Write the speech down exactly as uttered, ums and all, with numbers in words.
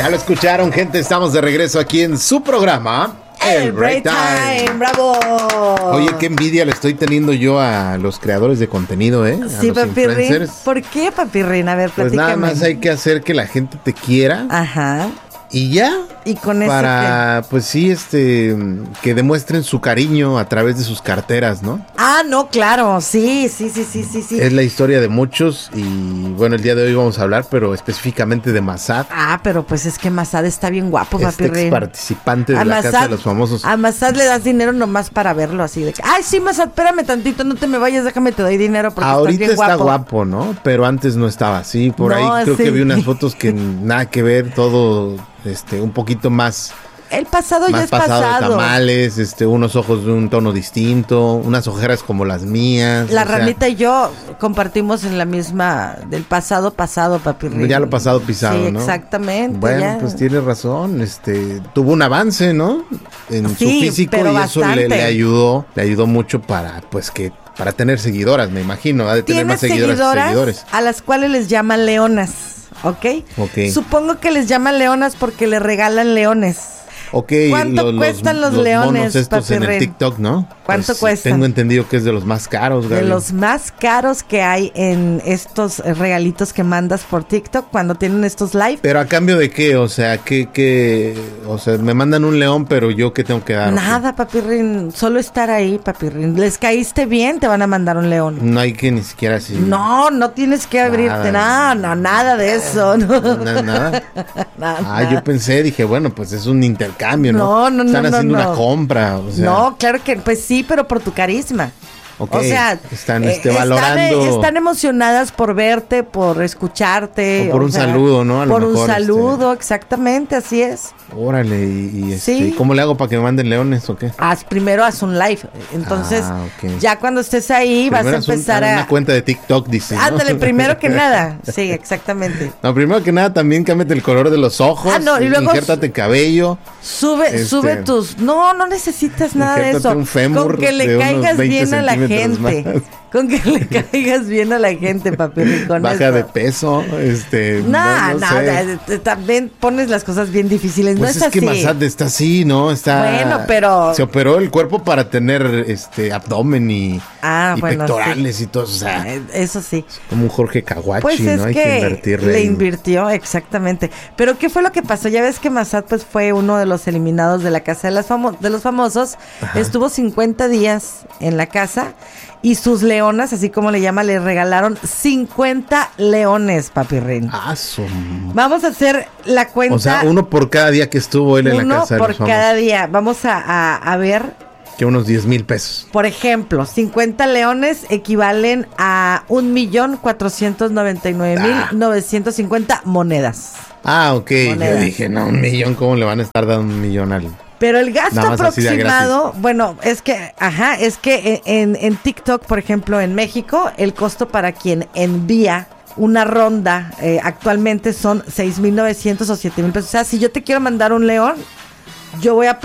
Ya lo escucharon, gente, estamos de regreso aquí en su programa, El, El Break Time. Time. ¡Bravo! Oye, qué envidia le estoy teniendo yo a los creadores de contenido, ¿eh? A sí, los Papirrín. ¿Por qué, Papirrín? A ver, platícame. Pues nada más hay que hacer que la gente te quiera. Ajá. Y ya. Y con eso para, pues sí, este, que demuestren su cariño a través de sus carteras, ¿no? Ah, no, claro, sí, sí, sí, sí, sí, sí. Es la historia de muchos y bueno, el día de hoy vamos a hablar, pero específicamente de Massad. Ah, pero pues es que Massad está bien guapo, este Papirrín. Ex participante de a la Massad, Casa de los Famosos. A Massad le das dinero nomás para verlo así de que, ay, sí, Massad, espérame tantito, no te me vayas, déjame te doy dinero porque ahorita estás bien está guapo. guapo, ¿no? Pero antes no estaba así, por no, ahí creo sí. que vi unas fotos que nada que ver, todo este un poquito más. El pasado más ya es pasado. pasado. Tamales, este, unos ojos de un tono distinto, unas ojeras como las mías. La o sea, ranita y yo compartimos en la misma del pasado pasado, Papirrín. Ya lo pasado pisado, sí, ¿no? Exactamente. Bueno, ya. pues tienes razón, este, tuvo un avance, ¿no? En sí, su físico pero y bastante. eso le, le ayudó, le ayudó mucho para, pues que, para tener seguidoras, me imagino, ha de tener más seguidoras que seguidores. A las cuales les llaman leonas, ¿ok? Ok. Supongo que les llaman leonas porque le regalan leones. Okay, ¿Cuánto lo, cuestan los, los, los leones, monos estos Papirrín? en el TikTok, ¿no? ¿Cuánto pues, cuestan? Tengo entendido que es de los más caros, Gaby. De los más caros que hay en estos regalitos que mandas por TikTok cuando tienen estos live. Pero a cambio de qué, o sea, ¿qué, qué? O sea, me mandan un león, pero yo qué tengo que dar. Nada, Papirrín, solo estar ahí, Papirrín. Les caíste bien, te van a mandar un león. No hay que ni siquiera así. No, no tienes que abrirte, nada, no, no, nada de eso. No. Nada, nada. nada. Ah, yo pensé, dije, bueno, pues es un intercambio, ¿no? No, no, Están no, haciendo no. una compra, o sea. No, claro que, pues sí, pero por tu carisma. Okay. O sea, están este, eh, valorando. Están, están emocionadas por verte, por escucharte. O por o un sea, saludo, ¿no? A lo por mejor, un saludo, este... exactamente, así es. Órale, y, y este, Sí. ¿cómo le hago para que me manden leones o qué? Haz, primero haz un live. Entonces, Ah, okay. ya cuando estés ahí, Primero vas a empezar un, a. una cuenta de TikTok, dice. ¿no? Ándale, primero que nada. Sí, exactamente. No, primero que nada, también cámbiate el color de los ojos. Ah, no, y luego Injértate cabello. Sube, Este, sube tus. No, no necesitas nada de Injértate eso. un fémur Con que le de unos caigas veinte bien a la centímetros gente. más. Con que le caigas bien a la gente, papi. Con Baja eso. de peso, este. No, no, no, sé. no, también pones las cosas bien difíciles. Pues no es, es, así. que Massad está así, ¿no? Está. Bueno, pero. Se operó el cuerpo para tener este abdomen y, ah, y bueno, pectorales sí. y todo. O sea, eso sí. Como un Jorge Caguachi, Pues es ¿no? Hay que, que invertirle. le en... invirtió, exactamente. Pero ¿qué fue lo que pasó? Ya ves que Massad pues fue uno de los eliminados de la casa de, las famo de los famosos. Ajá. Estuvo cincuenta días en la casa y sus leonas, así como le llama, le regalaron cincuenta leones, Papirrín. Ah, su... Vamos a hacer la cuenta. O sea, uno por cada día que estuvo él en la casa de los Uno por cada día. Vamos a, a, a ver... Que unos diez mil pesos. Por ejemplo, cincuenta leones equivalen a un millón cuatrocientos noventa y nueve mil novecientos cincuenta monedas. Ah, ok. Monedas. Yo dije, no, un millón, ¿cómo le van a estar dando un millón al...? Pero el gasto aproximado, bueno, es que, ajá, es que en, en TikTok, por ejemplo, en México, el costo para quien envía una ronda eh, actualmente son seis mil novecientos o siete mil pesos. O sea, si yo te quiero mandar un león, yo voy a